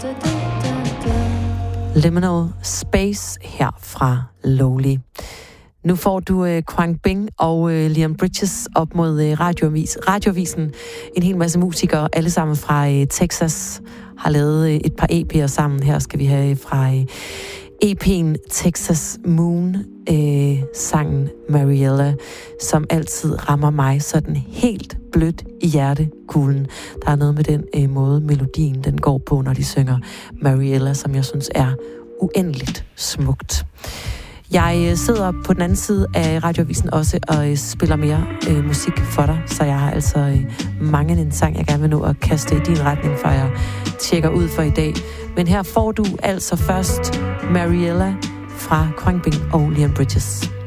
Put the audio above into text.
Liminal Space her fra Lowly. Nu får du Quang Bing og Leon Bridges op mod radiovisen. En hel masse musikere, alle sammen fra Texas, har lavet et par EP'er sammen. Her skal vi have fra EP'en Texas Moon, sangen Mariella, som altid rammer mig sådan helt blødt i hjertekuglen. Der er noget med den måde, melodien den går på, når de synger Mariella, som jeg synes er uendeligt smukt. Jeg sidder på den anden side af radiovisen også og spiller mere musik for dig, så jeg har altså mange en sang, jeg gerne vil nå at kaste i din retning, før jeg tjekker ud for i dag. Men her får du altså først Mariella fra Quang Bing og Leon Bridges.